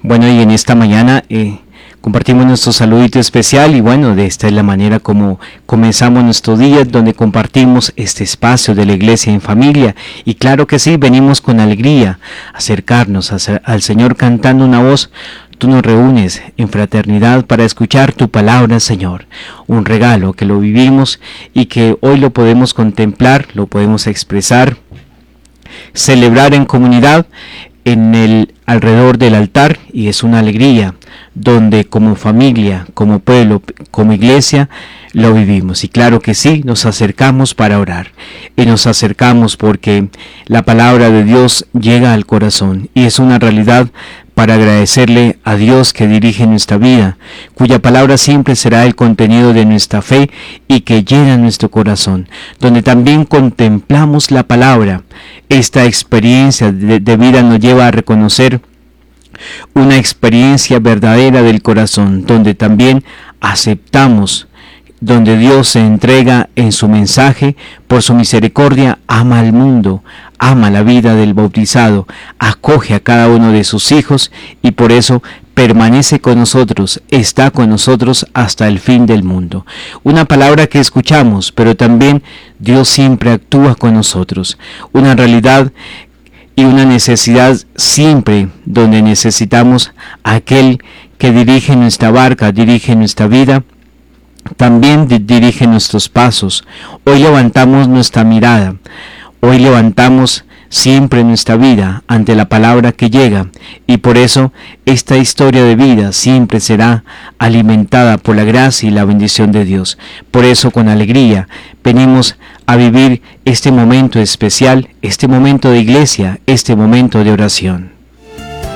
Bueno, y en esta mañana compartimos nuestro saludito especial y bueno, de esta es la manera como comenzamos nuestro día, donde compartimos este espacio de la iglesia en familia. Y claro que sí, venimos con alegría a acercarnos al Señor cantando una voz. Tú nos reúnes en fraternidad para escuchar tu palabra, Señor. Un regalo que lo vivimos y que hoy lo podemos contemplar, lo podemos expresar, celebrar en comunidad en el alrededor del altar, y es una alegría donde como familia, como pueblo, como iglesia lo vivimos. Y claro que sí, nos acercamos para orar, y nos acercamos porque la palabra de Dios llega al corazón y es una realidad para agradecerle a Dios que dirige nuestra vida, cuya palabra siempre será el contenido de nuestra fe y que llena nuestro corazón, donde también contemplamos la palabra. Esta experiencia de vida nos lleva a reconocer una experiencia verdadera del corazón, donde también aceptamos, donde Dios se entrega en su mensaje, por su misericordia ama al mundo, ama la vida del bautizado, acoge a cada uno de sus hijos y por eso permanece con nosotros, está con nosotros hasta el fin del mundo. Una palabra que escuchamos, pero también Dios siempre actúa con nosotros. Una realidad y una necesidad siempre donde necesitamos a aquel que dirige nuestra barca, dirige nuestra vida, también dirige nuestros pasos. Hoy levantamos nuestra mirada, hoy levantamos siempre nuestra vida ante la palabra que llega, y por eso esta historia de vida siempre será alimentada por la gracia y la bendición de Dios. Por eso con alegría venimos a vivir este momento especial, este momento de iglesia, este momento de oración.